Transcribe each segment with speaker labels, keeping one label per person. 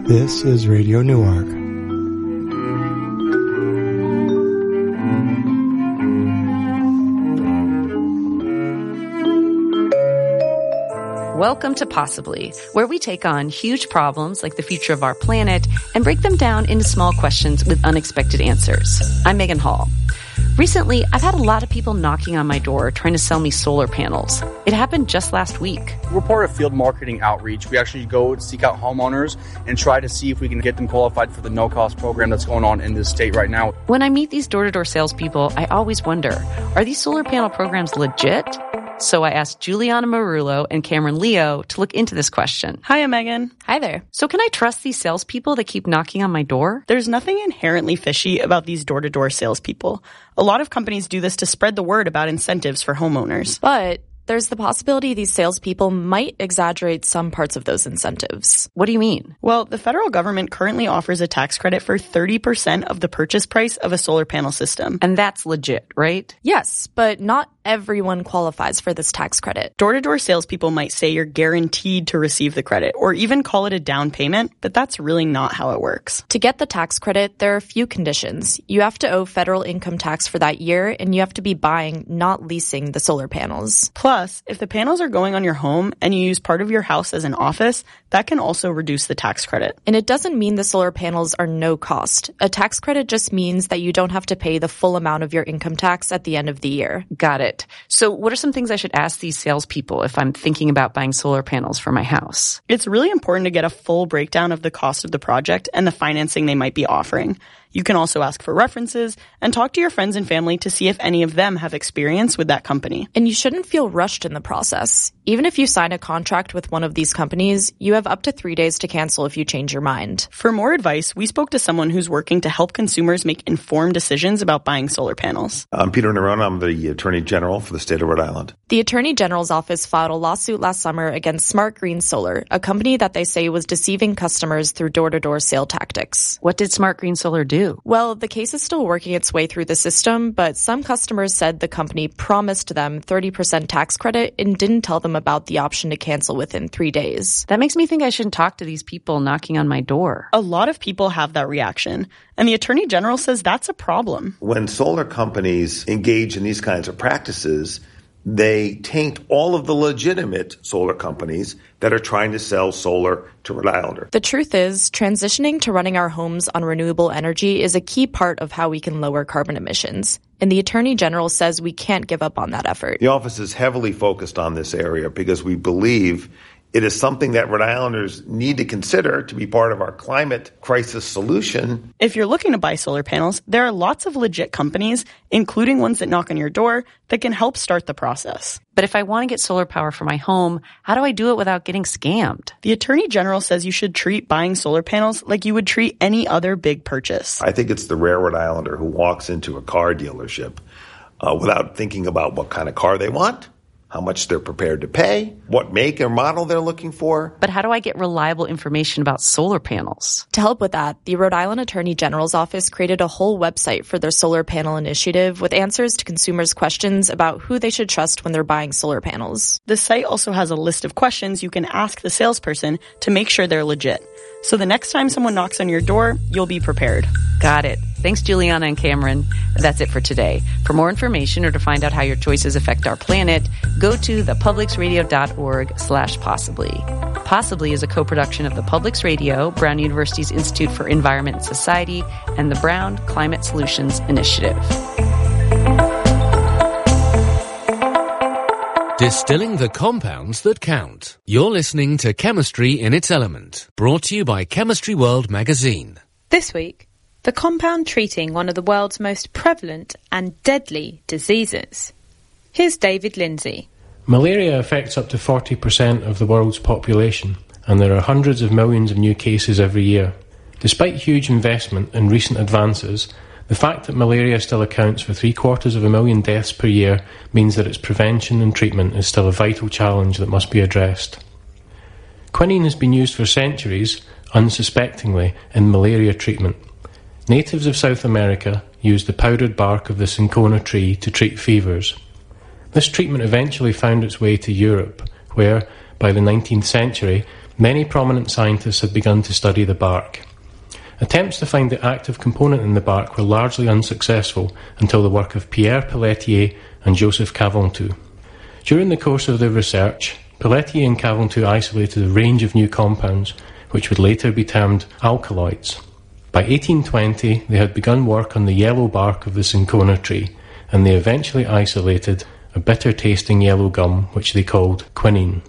Speaker 1: This is Radio Newark.
Speaker 2: Welcome to Possibly, where we take on huge problems like the future of our planet and break them down into small questions with unexpected answers. I'm Megan Hall. Recently, I've had a lot of people knocking on my door trying to sell me solar panels. It happened just last week.
Speaker 3: We're part of field marketing outreach. We actually go seek out homeowners and try to see if we can get them qualified for the no-cost program that's going on in this state right now.
Speaker 2: When I meet these door-to-door salespeople, I always wonder, are these solar panel programs legit? So I asked Juliana Marullo and Cameron Leo to look into this question.
Speaker 4: Hiya, Megan.
Speaker 5: Hi there.
Speaker 2: So can I trust these salespeople that keep knocking on my door?
Speaker 4: There's nothing inherently fishy about these door-to-door salespeople. A lot of companies do this to spread the word about incentives for homeowners.
Speaker 5: But there's the possibility these salespeople might exaggerate some parts of those incentives.
Speaker 2: What do you mean?
Speaker 4: Well, the federal government currently offers a tax credit for 30% of the purchase price of a solar panel system.
Speaker 2: And that's legit, right?
Speaker 5: Yes, but not everyone qualifies for this tax credit.
Speaker 4: Door-to-door salespeople might say you're guaranteed to receive the credit, or even call it a down payment, but that's really not how it works.
Speaker 5: To get the tax credit, there are a few conditions. You have to owe federal income tax for that year, and you have to be buying, not leasing, the solar panels.
Speaker 4: Plus, if the panels are going on your home and you use part of your house as an office, that can also reduce the tax credit.
Speaker 5: And it doesn't mean the solar panels are no cost. A tax credit just means that you don't have to pay the full amount of your income tax at the end of the year.
Speaker 2: Got it. So what are some things I should ask these salespeople if I'm thinking about buying solar panels for my house?
Speaker 4: It's really important to get a full breakdown of the cost of the project and the financing they might be offering. You can also ask for references and talk to your friends and family to see if any of them have experience with that company.
Speaker 5: And you shouldn't feel rushed in the process. Even if you sign a contract with one of these companies, you have up to 3 days to cancel if you change your mind.
Speaker 4: For more advice, we spoke to someone who's working to help consumers make informed decisions about buying solar panels.
Speaker 6: I'm Peter Nerone. I'm the Attorney General for the state of Rhode Island.
Speaker 5: The Attorney General's office filed a lawsuit last summer against Smart Green Solar, a company that they say was deceiving customers through door-to-door sale tactics.
Speaker 2: What did Smart Green Solar do?
Speaker 5: Well, the case is still working its way through the system, but some customers said the company promised them 30% tax credit and didn't tell them about the option to cancel within 3 days.
Speaker 2: That makes me think I shouldn't talk to these people knocking on my door.
Speaker 4: A lot of people have that reaction, and the Attorney General says that's a problem.
Speaker 6: When solar companies engage in these kinds of practices, they taint all of the legitimate solar companies that are trying to sell solar to Rhode Islanders.
Speaker 5: The truth is, transitioning to running our homes on renewable energy is a key part of how we can lower carbon emissions. And the Attorney General says we can't give up on that effort.
Speaker 6: The office is heavily focused on this area because we believe it is something that Rhode Islanders need to consider to be part of our climate crisis solution.
Speaker 4: If you're looking to buy solar panels, there are lots of legit companies, including ones that knock on your door, that can help start the process.
Speaker 2: But if I want to get solar power for my home, how do I do it without getting scammed?
Speaker 4: The Attorney General says you should treat buying solar panels like you would treat any other big purchase.
Speaker 6: I think it's the rare Rhode Islander who walks into a car dealership without thinking about what kind of car they want, how much they're prepared to pay, what make or model they're looking for.
Speaker 2: But how do I get reliable information about solar panels?
Speaker 5: To help with that, the Rhode Island Attorney General's office created a whole website for their solar panel initiative with answers to consumers' questions about who they should trust when they're buying solar panels.
Speaker 4: The site also has a list of questions you can ask the salesperson to make sure they're legit. So the next time someone knocks on your door, you'll be prepared.
Speaker 2: Got it. Thanks, Juliana and Cameron. That's it for today. For more information or to find out how your choices affect our planet, go to thepublicsradio.org/possibly. Possibly is a co-production of the Publics Radio, Brown University's Institute for Environment and Society, and the Brown Climate Solutions Initiative.
Speaker 7: Distilling the compounds that count. You're listening to Chemistry in its Element, brought to you by Chemistry World magazine.
Speaker 8: This week, the compound treating one of the world's most prevalent and deadly diseases. Here's David Lindsay.
Speaker 9: Malaria affects up to 40% of the world's population, and there are hundreds of millions of new cases every year. Despite huge investment and recent advances, the fact that malaria still accounts for 750,000 deaths per year means that its prevention and treatment is still a vital challenge that must be addressed. Quinine has been used for centuries, unsuspectingly, in malaria treatment. Natives of South America used the powdered bark of the cinchona tree to treat fevers. This treatment eventually found its way to Europe, where, by the 19th century, many prominent scientists had begun to study the bark. Attempts to find the active component in the bark were largely unsuccessful until the work of Pierre Pelletier and Joseph Caventou. During the course of their research, Pelletier and Caventou isolated a range of new compounds, which would later be termed alkaloids. By 1820, they had begun work on the yellow bark of the cinchona tree, and they eventually isolated a bitter-tasting yellow gum which they called quinine.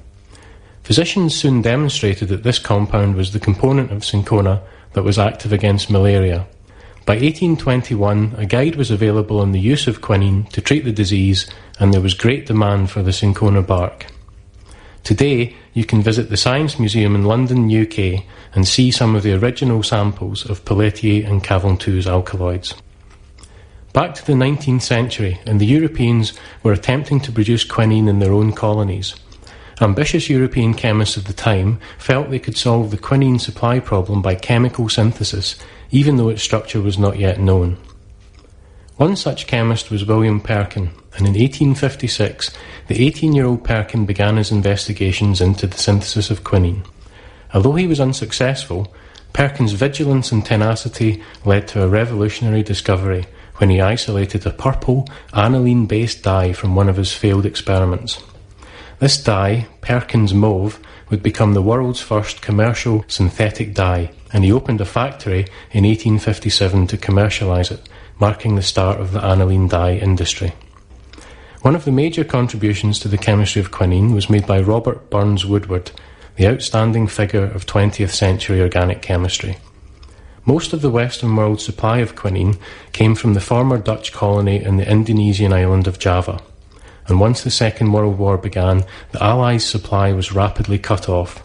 Speaker 9: Physicians soon demonstrated that this compound was the component of cinchona that was active against malaria. By 1821, a guide was available on the use of quinine to treat the disease, and there was great demand for the cinchona bark. Today, you can visit the Science Museum in London, UK, and see some of the original samples of Pelletier and Caventou's alkaloids. Back to the 19th century, and the Europeans were attempting to produce quinine in their own colonies. Ambitious European chemists of the time felt they could solve the quinine supply problem by chemical synthesis, even though its structure was not yet known. One such chemist was William Perkin, and in 1856, the 18-year-old Perkin began his investigations into the synthesis of quinine. Although he was unsuccessful, Perkin's vigilance and tenacity led to a revolutionary discovery when he isolated a purple, aniline-based dye from one of his failed experiments. This dye, Perkin's Mauve, would become the world's first commercial synthetic dye, and he opened a factory in 1857 to commercialise it, marking the start of the aniline dye industry. One of the major contributions to the chemistry of quinine was made by Robert Burns Woodward, the outstanding figure of 20th century organic chemistry. Most of the Western world's supply of quinine came from the former Dutch colony in the Indonesian island of Java, and once the Second World War began, the Allies' supply was rapidly cut off.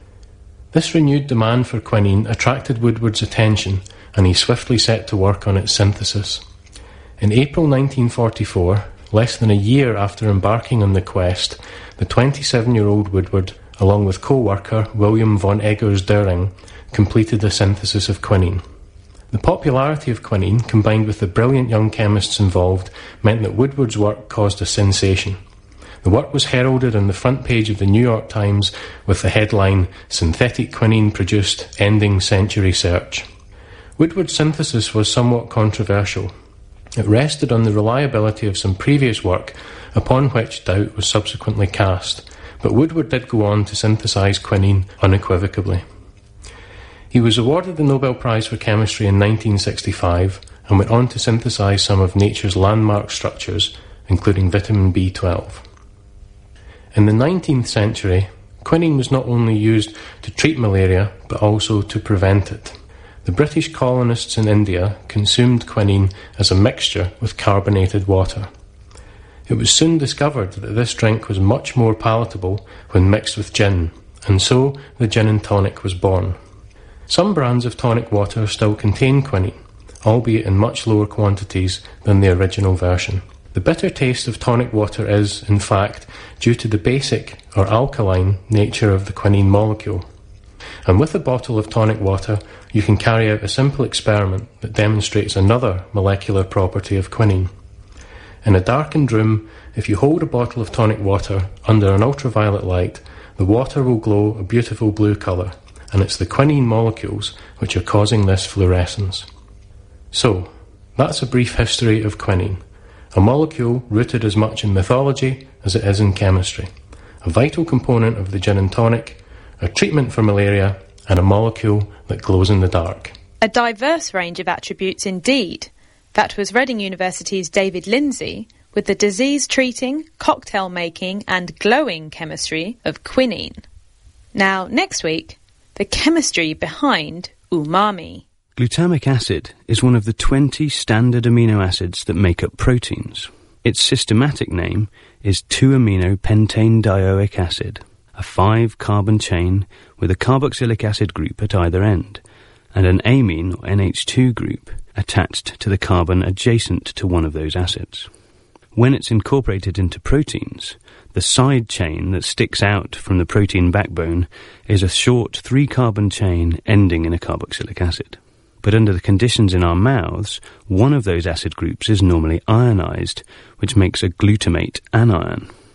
Speaker 9: This renewed demand for quinine attracted Woodward's attention, and he swiftly set to work on its synthesis. In April 1944, less than a year after embarking on the quest, the 27-year-old Woodward, along with co-worker William von Eggers-Doering, completed the synthesis of quinine. The popularity of quinine, combined with the brilliant young chemists involved, meant that Woodward's work caused a sensation. The work was heralded on the front page of the New York Times with the headline, "Synthetic quinine produced, ending century search." Woodward's synthesis was somewhat controversial. It rested on the reliability of some previous work, upon which doubt was subsequently cast, but Woodward did go on to synthesize quinine unequivocally. He was awarded the Nobel Prize for Chemistry in 1965 and went on to synthesize some of nature's landmark structures, including vitamin B12. In the 19th century, quinine was not only used to treat malaria, but also to prevent it. The British colonists in India consumed quinine as a mixture with carbonated water. It was soon discovered that this drink was much more palatable when mixed with gin, and so the gin and tonic was born. Some brands of tonic water still contain quinine, albeit in much lower quantities than the original version. The bitter taste of tonic water is, in fact, due to the basic or alkaline nature of the quinine molecule. And with a bottle of tonic water, you can carry out a simple experiment that demonstrates another molecular property of quinine. In a darkened room, if you hold a bottle of tonic water under an ultraviolet light, the water will glow a beautiful blue colour, and it's the quinine molecules which are causing this fluorescence. So, that's a brief history of quinine, a molecule rooted as much in mythology as it is in chemistry, a vital component of the gin and tonic, a treatment for malaria, and a molecule that glows in the dark.
Speaker 8: A diverse range of attributes indeed. That was Reading University's David Lindsay with the disease-treating, cocktail-making and glowing chemistry of quinine. Now, next week, the chemistry behind umami.
Speaker 1: Glutamic acid is one of the 20 standard amino acids that make up proteins. Its systematic name is 2-amino-pentane-dioic acid, a 5-carbon chain with a carboxylic acid group at either end, and an amine or NH2 group attached to the carbon adjacent to one of those acids. When it's incorporated into proteins, the side chain that sticks out from the protein backbone is a short 3-carbon chain ending in a carboxylic acid. But under the conditions in our mouths, one of those acid groups is normally ionized, which makes a glutamate anion.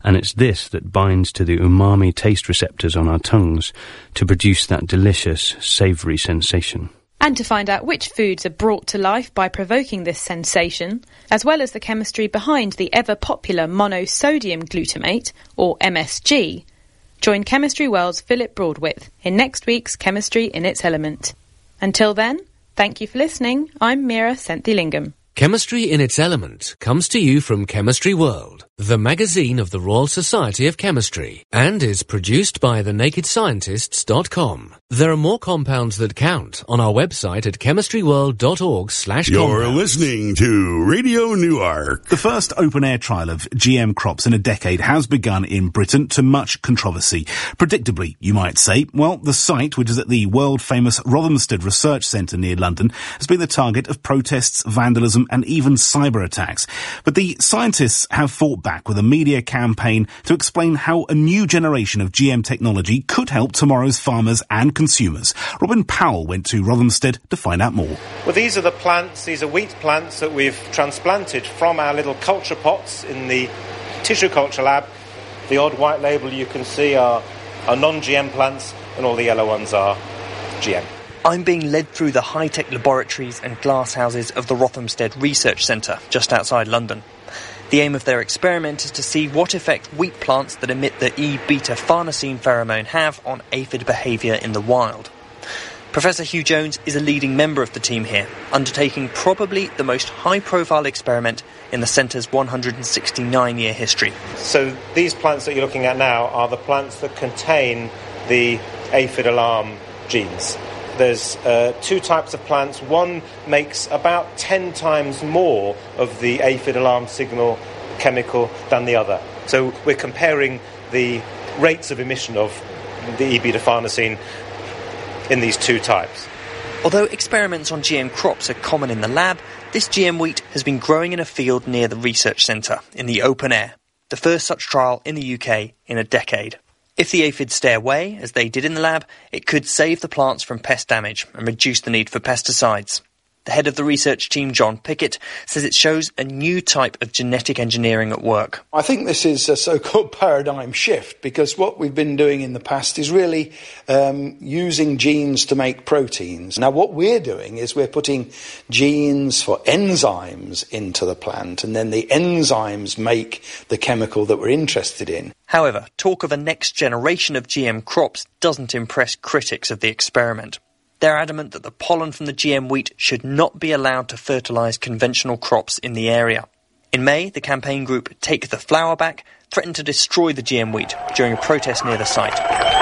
Speaker 1: And it's this that binds to the umami taste receptors on our tongues to produce that delicious, savoury sensation.
Speaker 8: And to find out which foods are brought to life by provoking this sensation, as well as the chemistry behind the ever-popular monosodium glutamate, or MSG, join Chemistry World's Philip Broadwith in next week's Chemistry in its Element. Until then, thank you for listening. I'm Meera Senthilingam.
Speaker 7: Chemistry in its Element comes to you from Chemistry World, the magazine of the Royal Society of Chemistry, and is produced by thenakedscientists.com. There are more compounds that count on our website at chemistryworld.org/compounds.
Speaker 10: You're listening to Radio Newark.
Speaker 11: The first open-air trial of GM crops in a decade has begun in Britain to much controversy. Predictably, you might say. Well, the site, which is at the world-famous Rothamsted Research Centre near London, has been the target of protests, vandalism and even cyber attacks. But the scientists have fought back with a media campaign to explain how a new generation of GM technology could help tomorrow's farmers and consumers. Robin Powell went to Rothamsted to find out more.
Speaker 12: Well, these are the plants, these are wheat plants that we've transplanted from our little culture pots in the tissue culture lab. The odd white label you can see are non-GM plants, and all the yellow ones are GM.
Speaker 13: I'm being led through the high-tech laboratories and glasshouses of the Rothamsted Research Centre, just outside London. The aim of their experiment is to see what effect wheat plants that emit the E-beta-farnesene pheromone have on aphid behaviour in the wild. Professor Hugh Jones is a leading member of the team here, undertaking probably the most high-profile experiment in the centre's 169-year history.
Speaker 12: So these plants that you're looking at now are the plants that contain the aphid alarm genes. There's two types of plants. One makes about 10 times more of the aphid alarm signal chemical than the other. So we're comparing the rates of emission of the E-beta-farnesene in these two types.
Speaker 13: Although experiments on GM crops are common in the lab, this GM wheat has been growing in a field near the research centre, in the open air. The first such trial in the UK in a decade. If the aphids stay away, as they did in the lab, it could save the plants from pest damage and reduce the need for pesticides. The head of the research team, John Pickett, says it shows a new type of genetic engineering at work.
Speaker 14: I think this is a so-called paradigm shift, because what we've been doing in the past is really using genes to make proteins. Now, what we're doing is we're putting genes for enzymes into the plant, and then the enzymes make the chemical that we're interested in.
Speaker 13: However, talk of a next generation of GM crops doesn't impress critics of the experiment. They're adamant that the pollen from the GM wheat should not be allowed to fertilise conventional crops in the area. In May, the campaign group Take the Flower Back threatened to destroy the GM wheat during a protest near the site.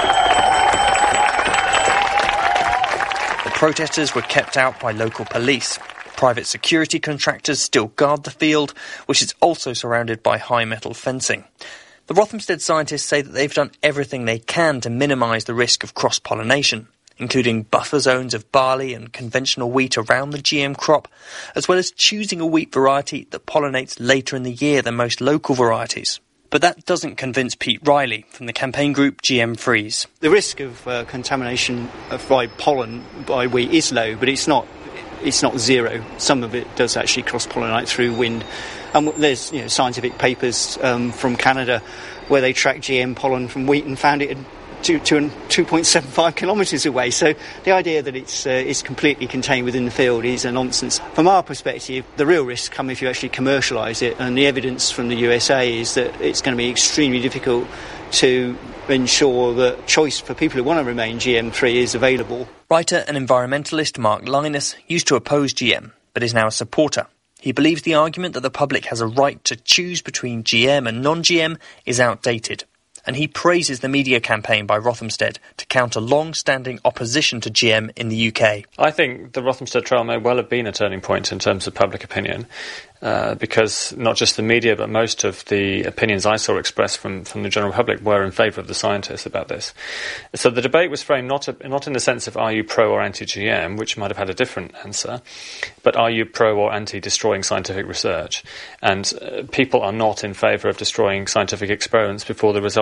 Speaker 13: The protesters were kept out by local police. Private security contractors still guard the field, which is also surrounded by high metal fencing. The Rothamsted scientists say that they've done everything they can to minimise the risk of cross-pollination, including buffer zones of barley and conventional wheat around the GM crop, as well as choosing a wheat variety that pollinates later in the year than most local varieties. But that doesn't convince Pete Riley from the campaign group GM Freeze.
Speaker 15: The risk of contamination by pollen by wheat is low, but it's not zero. Some of it does actually cross-pollinate through wind. And there's scientific papers from Canada where they tracked GM pollen from wheat and found it 2.75 kilometres away. So the idea that it's completely contained within the field is a nonsense. From our perspective, the real risks come if you actually commercialise it, and the evidence from the USA is that it's going to be extremely difficult to ensure that choice for people who want to remain GM-free is available.
Speaker 13: Writer and environmentalist Mark Lynas used to oppose GM, but is now a supporter. He believes the argument that the public has a right to choose between GM and non-GM is outdated. And he praises the media campaign by Rothamsted to counter long-standing opposition to GM in the UK.
Speaker 16: I think the Rothamsted trial may well have been a turning point in terms of public opinion, because not just the media, but most of the opinions I saw expressed from the general public were in favour of the scientists about this. So the debate was framed not in the sense of are you pro or anti-GM, which might have had a different answer, but are you pro or anti-destroying scientific research? And people are not in favour of destroying scientific experiments before the results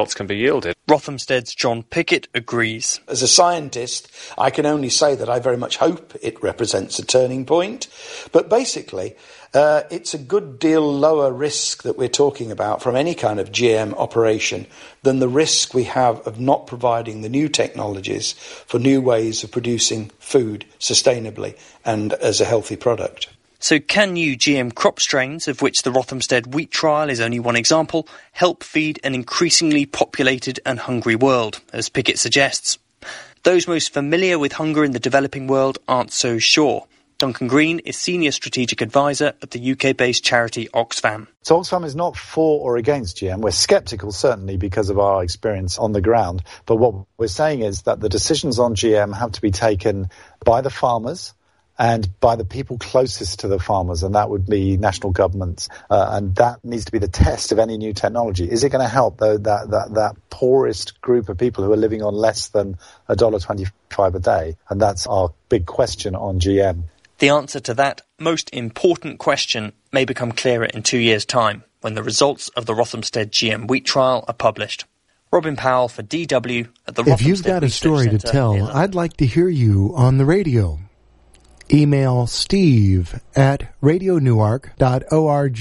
Speaker 16: results can be yielded.
Speaker 13: Rothamsted's John Pickett agrees.
Speaker 14: As a scientist, I can only say that I very much hope it represents a turning point. But basically, it's a good deal lower risk that we're talking about from any kind of GM operation than the risk we have of not providing the new technologies for new ways of producing food sustainably and as a healthy product.
Speaker 13: So can new GM crop strains, of which the Rothamsted wheat trial is only one example, help feed an increasingly populated and hungry world, as Pickett suggests? Those most familiar with hunger in the developing world aren't so sure. Duncan Green is Senior Strategic Advisor at the UK-based charity Oxfam.
Speaker 17: So Oxfam is not for or against GM. We're sceptical, certainly, because of our experience on the ground. But what we're saying is that the decisions on GM have to be taken by the farmers and by the people closest to the farmers, and that would be national governments. And that needs to be the test of any new technology. Is it going to help that poorest group of people who are living on less than $1.25 a day? And that's our big question on GM.
Speaker 13: The answer to that most important question may become clearer in 2 years' time, when the results of the Rothamsted GM wheat trial are published. Robin Powell for DW at the Rothamsted
Speaker 18: If you've got a story to tell, I'd like to hear you on the radio. Email steve@radionewark.org.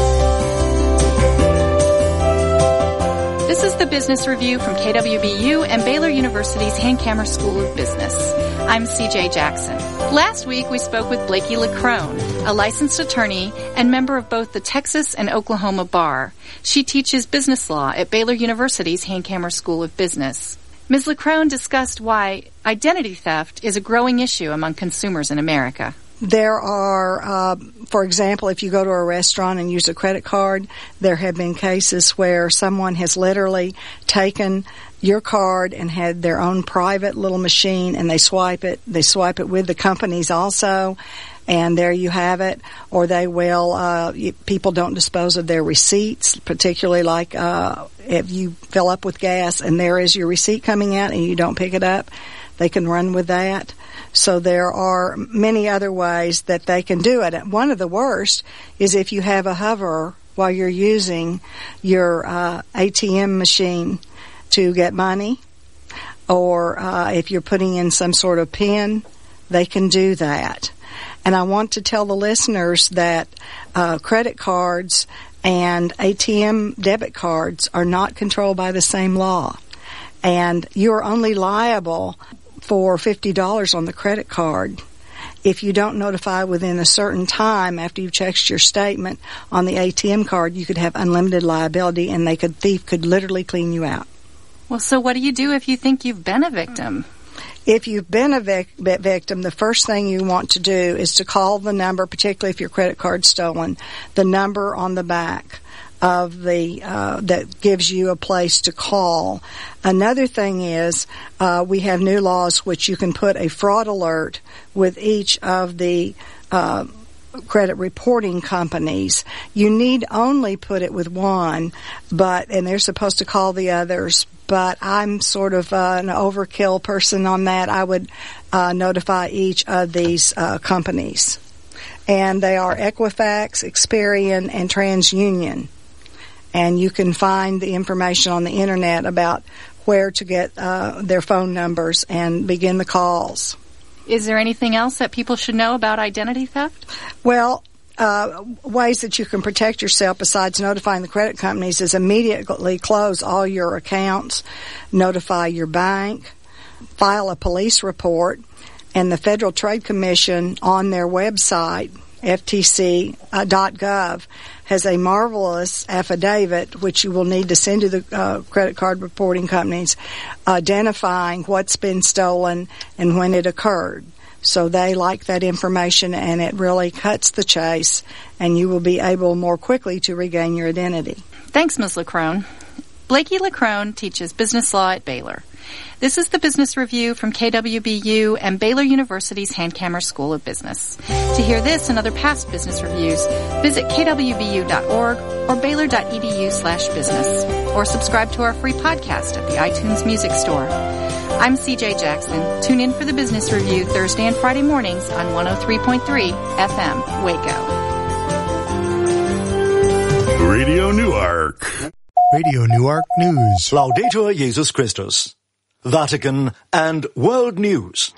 Speaker 19: This is the Business Review from KWBU and Baylor University's Hankamer School of Business. I'm CJ Jackson. Last week we spoke with Blakey LeCrone, a licensed attorney and member of both the Texas and Oklahoma Bar. She teaches business law at Baylor University's Hankamer School of Business. Ms. LeCrone discussed why identity theft is a growing issue among consumers in America.
Speaker 20: There are, for example, if you go to a restaurant and use a credit card, there have been cases where someone has literally taken your card and had their own private little machine and they swipe it. They swipe it with the companies also, and there you have it. Or they will, people don't dispose of their receipts, particularly like if you fill up with gas and there is your receipt coming out and you don't pick it up, they can run with that. So there are many other ways that they can do it. One of the worst is if you have a hover while you're using your ATM machine to get money, or if you're putting in some sort of PIN, they can do that. And I want to tell the listeners that credit cards and ATM debit cards are not controlled by the same law. And you're only liable for $50 on the credit card. If you don't notify within a certain time after you've checked your statement on the ATM card, you could have unlimited liability and thief could literally clean you out.
Speaker 19: Well, so what do you do if you think you've been a victim?
Speaker 20: If you've been a victim, the first thing you want to do is to call the number, particularly if your credit card's stolen, the number on the back of the that gives you a place to call. Another thing is we have new laws which you can put a fraud alert with each of the credit reporting companies. You need only put it with one, and they're supposed to call the others. But I'm sort of an overkill person on that. I would notify each of these companies. And they are Equifax, Experian, and TransUnion. And you can find the information on the Internet about where to get their phone numbers and begin the calls.
Speaker 19: Is there anything else that people should know about identity theft?
Speaker 20: Well, ways that you can protect yourself besides notifying the credit companies is immediately close all your accounts, notify your bank, file a police report, and the Federal Trade Commission on their website, ftc.gov, has a marvelous affidavit which you will need to send to the credit card reporting companies identifying what's been stolen and when it occurred. So they like that information, and it really cuts the chase, and you will be able more quickly to regain your identity.
Speaker 19: Thanks, Ms. LeCrone. Blakey LeCrone teaches business law at Baylor. This is the Business Review from KWBU and Baylor University's Hankamer School of Business. To hear this and other past business reviews, visit kwbu.org or baylor.edu/business, or subscribe to our free podcast at the iTunes Music Store. I'm CJ Jackson. Tune in for the Business Review Thursday and Friday mornings on 103.3 FM, Waco.
Speaker 10: Radio Newark.
Speaker 18: Radio Newark News.
Speaker 21: Laudetur Jesus Christus. Vatican and World News.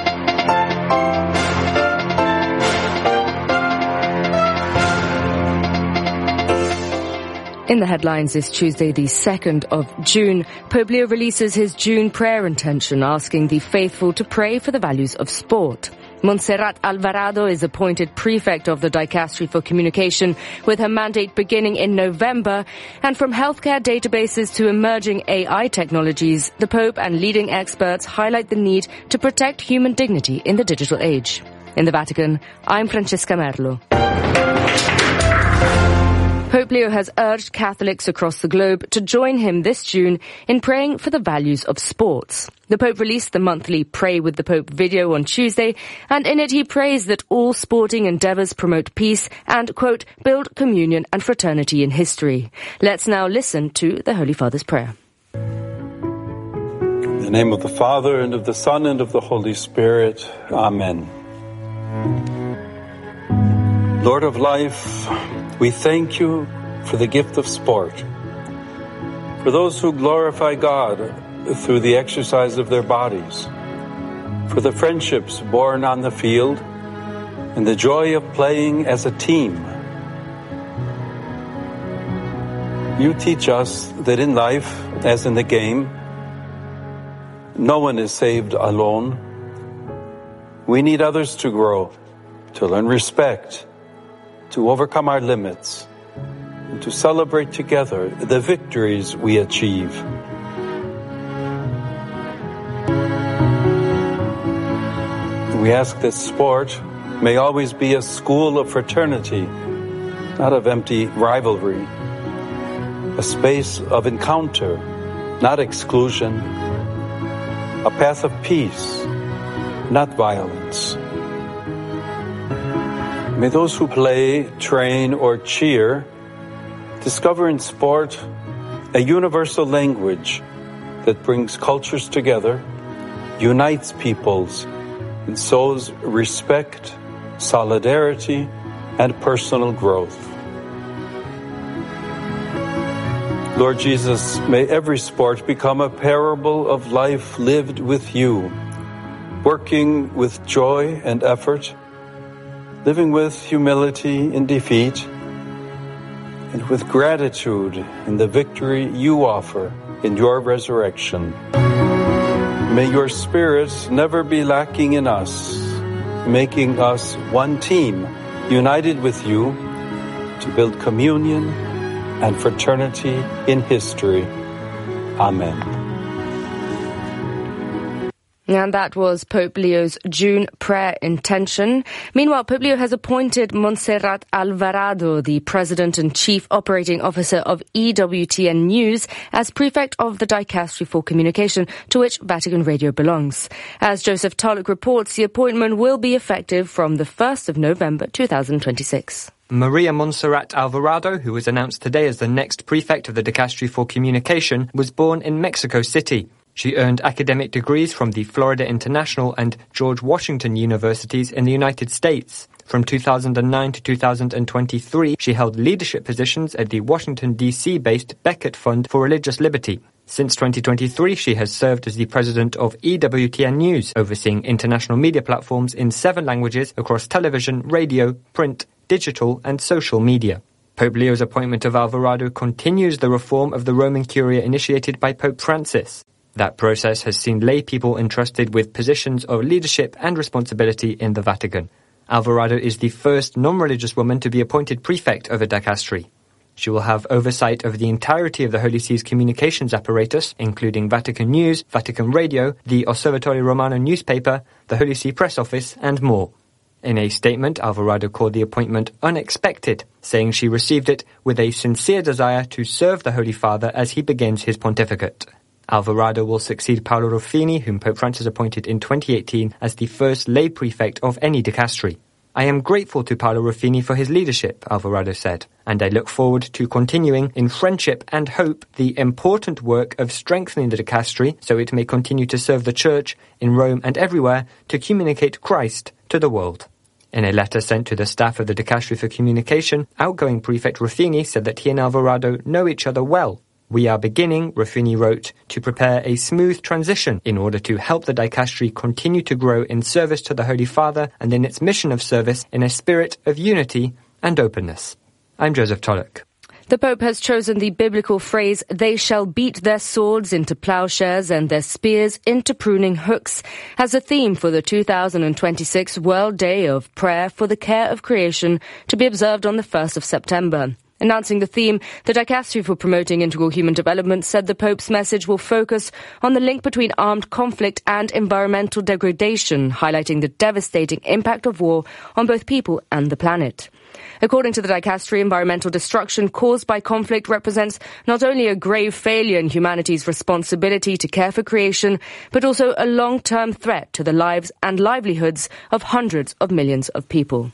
Speaker 22: In the headlines this Tuesday, the 2nd of June, Pope Leo releases his June prayer intention, asking the faithful to pray for the values of sport. Montserrat Alvarado is appointed prefect of the Dicastery for Communication, with her mandate beginning in November. And from healthcare databases to emerging AI technologies, the Pope and leading experts highlight the need to protect human dignity in the digital age. In the Vatican, I'm Francesca Merlo. Pope Leo has urged Catholics across the globe to join him this June in praying for the values of sports. The Pope released the monthly Pray with the Pope video on Tuesday, and in it he prays that all sporting endeavours promote peace and, quote, build communion and fraternity in history. Let's now listen to the Holy Father's prayer.
Speaker 23: In the name of the Father, and of the Son, and of the Holy Spirit. Amen. Lord of life, we thank you for the gift of sport, for those who glorify God through the exercise of their bodies, for the friendships born on the field, and the joy of playing as a team. You teach us that in life, as in the game, no one is saved alone. We need others to grow, to learn respect, to overcome our limits, and to celebrate together the victories we achieve. We ask that sport may always be a school of fraternity, not of empty rivalry, a space of encounter, not exclusion, a path of peace, not violence. May those who play, train, or cheer discover in sport a universal language that brings cultures together, unites peoples, and sows respect, solidarity, and personal growth. Lord Jesus, may every sport become a parable of life lived with you, working with joy and effort, living with humility in defeat, and with gratitude in the victory you offer in your resurrection. May your Spirit never be lacking in us, making us one team, united with you, to build communion and fraternity in history. Amen.
Speaker 22: And that was Pope Leo's June prayer intention. Meanwhile, Pope Leo has appointed Montserrat Alvarado, the President and Chief Operating Officer of EWTN News, as Prefect of the Dicastery for Communication, to which Vatican Radio belongs. As Joseph Tulloch reports, the appointment will be effective from the 1st of November 2026.
Speaker 24: Maria Montserrat Alvarado, who was announced today as the next Prefect of the Dicastery for Communication, was born in Mexico City. She earned academic degrees from the Florida International and George Washington Universities in the United States. From 2009 to 2023, she held leadership positions at the Washington, D.C.-based Becket Fund for Religious Liberty. Since 2023, she has served as the president of EWTN News, overseeing international media platforms in 7 languages across television, radio, print, digital, and social media. Pope Leo's appointment of Alvarado continues the reform of the Roman Curia initiated by Pope Francis. That process has seen lay people entrusted with positions of leadership and responsibility in the Vatican. Alvarado is the first non-religious woman to be appointed prefect of a dicastery. She will have oversight of the entirety of the Holy See's communications apparatus, including Vatican News, Vatican Radio, the Osservatore Romano newspaper, the Holy See press office, and more. In a statement, Alvarado called the appointment unexpected, saying she received it with a sincere desire to serve the Holy Father as he begins his pontificate. Alvarado will succeed Paolo Ruffini, whom Pope Francis appointed in 2018 as the first lay prefect of any dicastery. I am grateful to Paolo Ruffini for his leadership, Alvarado said, and I look forward to continuing in friendship and hope the important work of strengthening the dicastery so it may continue to serve the Church in Rome and everywhere to communicate Christ to the world. In a letter sent to the staff of the Dicastery for Communication, outgoing Prefect Ruffini said that he and Alvarado know each other well. We are beginning, Ruffini wrote, to prepare a smooth transition in order to help the dicastery continue to grow in service to the Holy Father and in its mission of service in a spirit of unity and openness. I'm Joseph Tulloch.
Speaker 22: The Pope has chosen the biblical phrase, "They shall beat their swords into plowshares and their spears into pruning hooks," as a theme for the 2026 World Day of Prayer for the Care of Creation to be observed on the 1st of September. Announcing the theme, the Dicastery for Promoting Integral Human Development said the Pope's message will focus on the link between armed conflict and environmental degradation, highlighting the devastating impact of war on both people and the planet. According to the Dicastery, environmental destruction caused by conflict represents not only a grave failure in humanity's responsibility to care for creation, but also a long-term threat to the lives and livelihoods of hundreds of millions of people.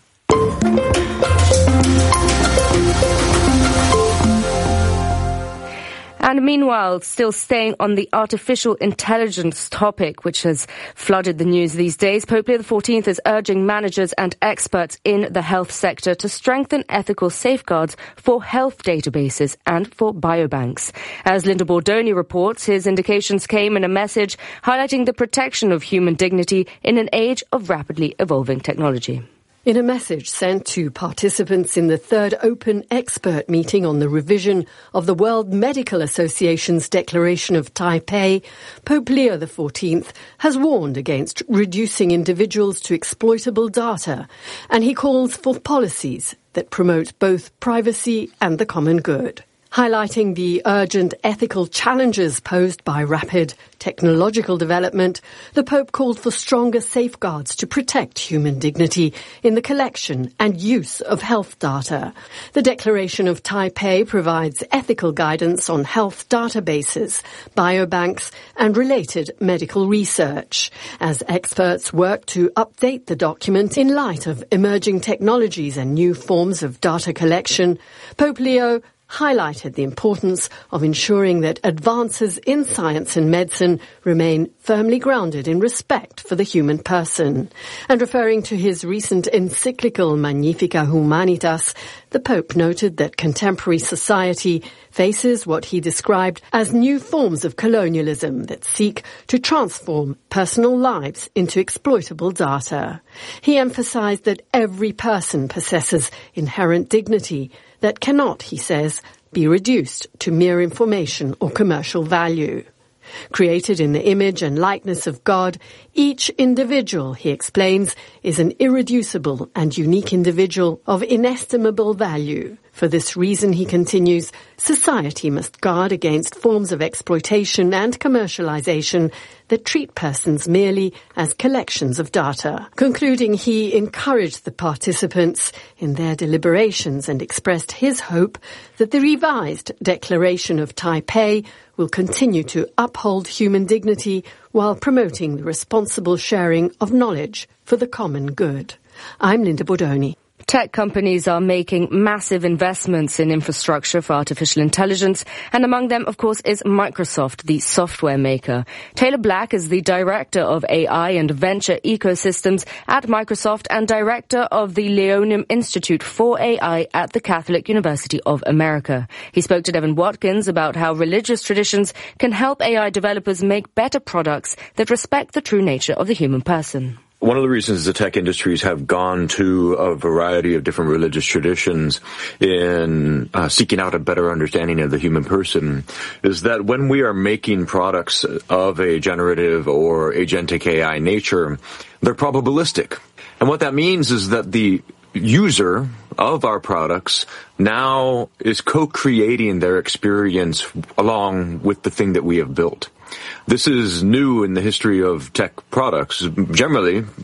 Speaker 22: And meanwhile, still staying on the artificial intelligence topic, which has flooded the news these days, Pope Leo XIV is urging managers and experts in the health sector to strengthen ethical safeguards for health databases and for biobanks. As Linda Bordoni reports, his indications came in a message highlighting the protection of human dignity in an age of rapidly evolving technology.
Speaker 3: In a message sent to participants in the third open expert meeting on the revision of the World Medical Association's Declaration of Taipei, Pope Leo XIV has warned against reducing individuals to exploitable data, and he calls for policies that promote both privacy and the common good. Highlighting the urgent ethical challenges posed by rapid technological development, the Pope called for stronger safeguards to protect human dignity in the collection and use of health data. The Declaration of Taipei provides ethical guidance on health databases, biobanks, and related medical research. As experts work to update the document in light of emerging technologies and new forms of data collection, Pope Leo highlighted the importance of ensuring that advances in science and medicine remain firmly grounded in respect for the human person. And referring to his recent encyclical Magnificat Humanitas, the Pope noted that contemporary society faces what he described as new forms of colonialism that seek to transform personal lives into exploitable data. He emphasized that every person possesses inherent dignity that cannot, he says, be reduced to mere information or commercial value. Created in the image and likeness of God, each individual, he explains, is an irreducible and unique individual of inestimable value. For this reason, he continues, society must guard against forms of exploitation and commercialization that treat persons merely as collections of data. Concluding, he encouraged the participants in their deliberations and expressed his hope that the revised Declaration of Taipei will continue to uphold human dignity while promoting the responsible sharing of knowledge for the common good. I'm Linda Bordoni.
Speaker 22: Tech companies are making massive investments in infrastructure for artificial intelligence, and among them, of course, is Microsoft, the software maker. Taylor Black is the Director of AI and Venture Ecosystems at Microsoft and Director of the Leonium Institute for AI at the Catholic University of America. He spoke to Devin Watkins about how religious traditions can help AI developers make better products that respect the true nature of the human person.
Speaker 4: One of the reasons the tech industries have gone to a variety of different religious traditions in seeking out a better understanding of the human person is that when we are making products of a generative or agentic AI nature, they're probabilistic. And what that means is that the user of our products now is co-creating their experience along with the thing that we have built. This is new in the history of tech products. Generally,